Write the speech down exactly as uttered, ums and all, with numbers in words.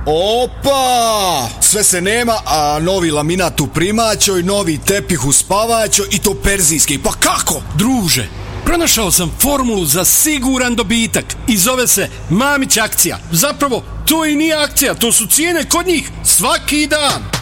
Opa! Sve se nema, a novi laminat u primaćoj, novi tepih u spavaćoj i to perzijski. Pa kako? Druže, pronašao sam formulu za siguran dobitak i zove se Mamić akcija. Zapravo, to i nije akcija, to su cijene kod njih svaki dan.